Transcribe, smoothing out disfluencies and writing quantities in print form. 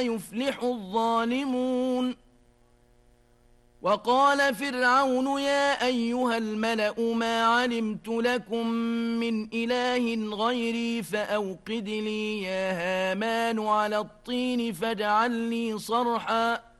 يفلح الظالمون. وقال فرعون يا أيها الملأ ما علمت لكم من إله غيري فأوقد لي يا هامان على الطين فاجعل لي صرحا